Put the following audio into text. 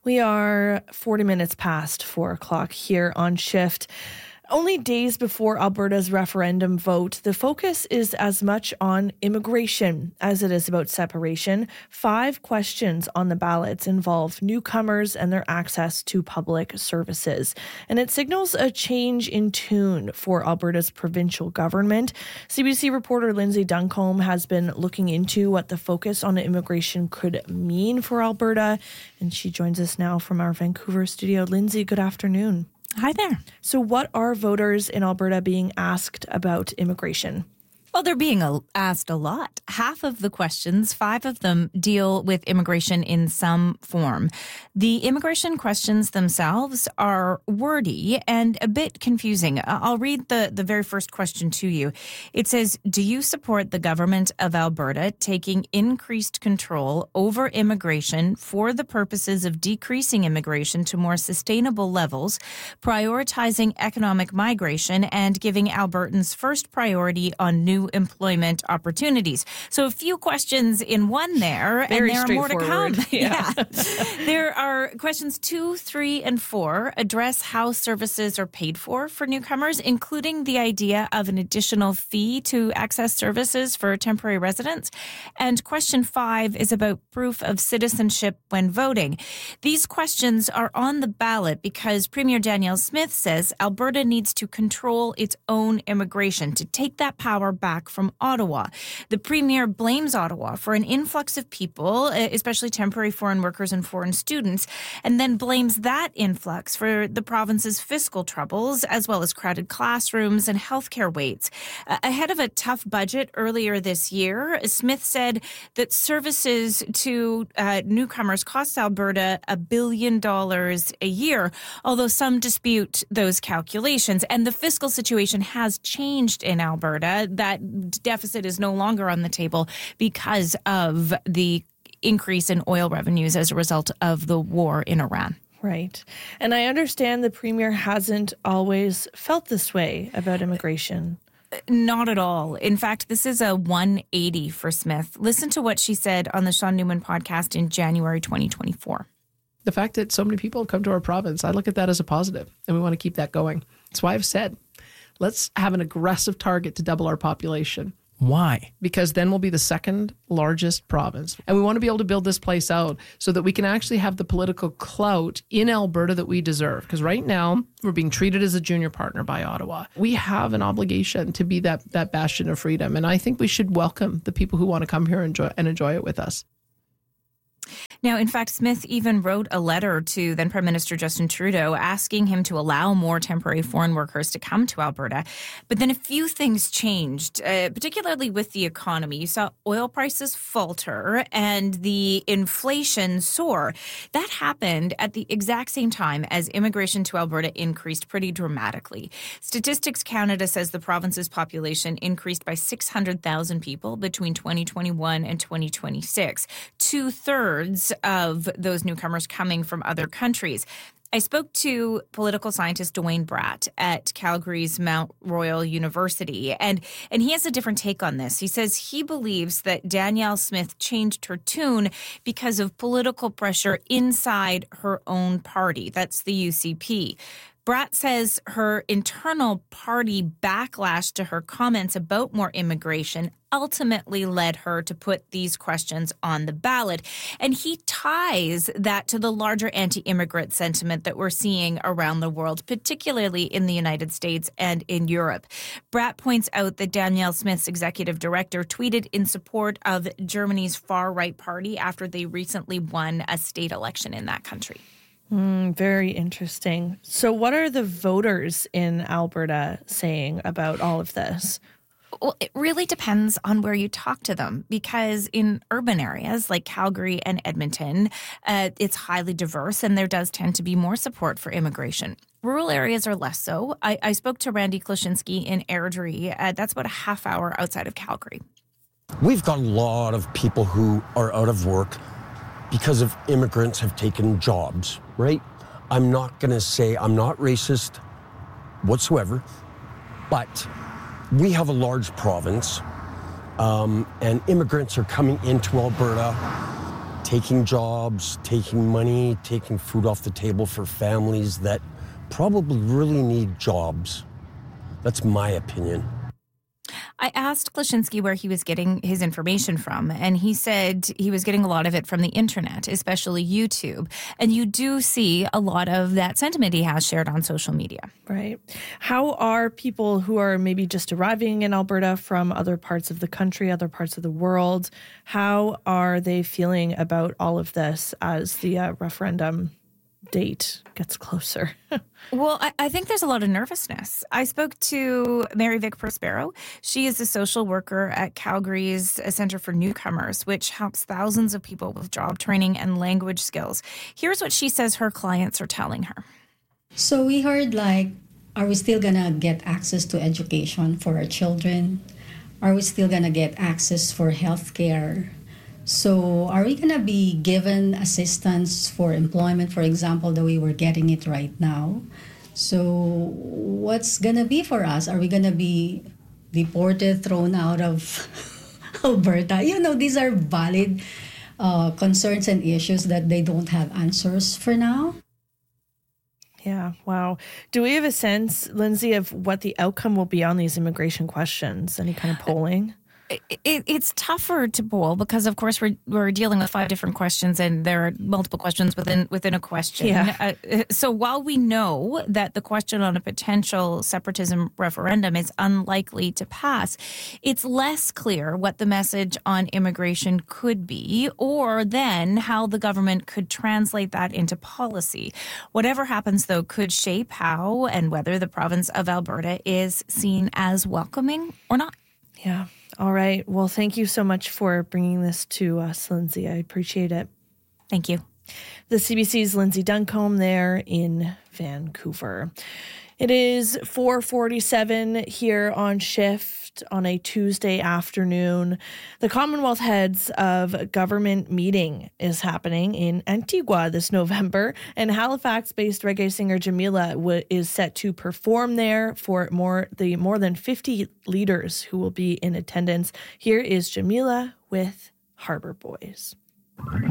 We are 40 minutes past 4 o'clock here on Shift. Only days before Alberta's referendum vote, the focus is as much on immigration as it is about separation. 5 questions on the ballots involve newcomers and their access to public services. And it signals a change in tune for Alberta's provincial government. CBC reporter Lindsay Duncombe has been looking into what the focus on immigration could mean for Alberta. And she joins us now from our Vancouver studio. Lindsay, good afternoon. Hi there. So what are voters in Alberta being asked about immigration? Well, they're being asked a lot. Half of the questions, 5 of them, deal with immigration in some form. The immigration questions themselves are wordy and a bit confusing. I'll read the very first question to you. It says, do you support the government of Alberta taking increased control over immigration for the purposes of decreasing immigration to more sustainable levels, prioritizing economic migration, and giving Albertans first priority on new employment opportunities? So a few questions in one there, Very and there are more to come. Yeah. There are questions 2, 3, and 4 address how services are paid for newcomers, including the idea of an additional fee to access services for temporary residents. And question 5 is about proof of citizenship when voting. These questions are on the ballot because Premier Danielle Smith says Alberta needs to control its own immigration, to take that power back from Ottawa. The Premier blames Ottawa for an influx of people, especially temporary foreign workers and foreign students, and then blames that influx for the province's fiscal troubles, as well as crowded classrooms and healthcare waits. Ahead of a tough budget earlier this year, Smith said that services to newcomers cost Alberta $1 billion a year, although some dispute those calculations. And the fiscal situation has changed in Alberta. That deficit is no longer on the table because of the increase in oil revenues as a result of the war in Iran. Right. And I understand the Premier hasn't always felt this way about immigration. Not at all. In fact, this is a 180 for Smith. Listen to what she said on the Sean Newman podcast in January 2024. The fact that so many people come to our province, I look at that as a positive, and we want to keep that going. That's why I've said, let's have an aggressive target to double our population. Why? Because then we'll be the second largest province. And we want to be able to build this place out so that we can actually have the political clout in Alberta that we deserve. Because right now, we're being treated as a junior partner by Ottawa. We have an obligation to be that bastion of freedom. And I think we should welcome the people who want to come here and enjoy it with us. Now, in fact, Smith even wrote a letter to then Prime Minister Justin Trudeau asking him to allow more temporary foreign workers to come to Alberta. But then a few things changed, particularly with the economy. You saw oil prices falter and the inflation soar. That happened at the exact same time as immigration to Alberta increased pretty dramatically. Statistics Canada says the province's population increased by 600,000 people between 2021 and 2026. 2/3 of those newcomers coming from other countries. I spoke to political scientist Dwayne Bratt at Calgary's Mount Royal University, and he has a different take on this. He says he believes that Danielle Smith changed her tune because of political pressure inside her own party. That's the UCP. Bratt says her internal party backlash to her comments about more immigration ultimately led her to put these questions on the ballot. And he ties that to the larger anti-immigrant sentiment that we're seeing around the world, particularly in the United States and in Europe. Bratt points out that Danielle Smith's executive director tweeted in support of Germany's far-right party after they recently won a state election in that country. Very interesting. So what are the voters in Alberta saying about all of this? Well, it really depends on where you talk to them, because in urban areas like Calgary and Edmonton, it's highly diverse and there does tend to be more support for immigration. Rural areas are less so. I spoke to Randy Klashinsky in Airdrie. That's about a half hour outside of Calgary. We've got a lot of people who are out of work because of immigrants have taken jobs, right? I'm not going to say I'm not racist whatsoever, but we have a large province and immigrants are coming into Alberta taking jobs, taking money, taking food off the table for families that probably really need jobs. That's my opinion. I asked Klaschinski where he was getting his information from, and he said he was getting a lot of it from the internet, especially YouTube. And you do see a lot of that sentiment he has shared on social media. Right. How are people who are maybe just arriving in Alberta from other parts of the country, other parts of the world, how are they feeling about all of this as the referendum date gets closer? Well, I think there's a lot of nervousness. I spoke to Mary Vic Prospero. She is a social worker at Calgary's Centre for Newcomers, which helps thousands of people with job training and language skills. Here's what she says her clients are telling her. So we heard are we still gonna get access to education for our children? Are we still gonna get access for healthcare? So are we going to be given assistance for employment, for example, the way we're getting it right now? So what's going to be for us? Are we going to be deported, thrown out of Alberta? These are valid concerns and issues that they don't have answers for now. Yeah, wow. Do we have a sense, Lindsay, of what the outcome will be on these immigration questions? Any kind of polling? It's tougher to poll because, of course, we're dealing with 5 different questions, and there are multiple questions within a question. Yeah. So while we know that the question on a potential separatism referendum is unlikely to pass, it's less clear what the message on immigration could be, or then how the government could translate that into policy. Whatever happens, though, could shape how and whether the province of Alberta is seen as welcoming or not. Yeah. All right. Well, thank you so much for bringing this to us, Lindsay. I appreciate it. Thank you. The CBC's Lindsay Duncombe there in Vancouver. It is 4:47 here on Shift on a Tuesday afternoon. The Commonwealth Heads of Government meeting is happening in Antigua this November, and Halifax-based reggae singer Jamila is set to perform there for more than 50 leaders who will be in attendance. Here is Jamila with Harbour Boys.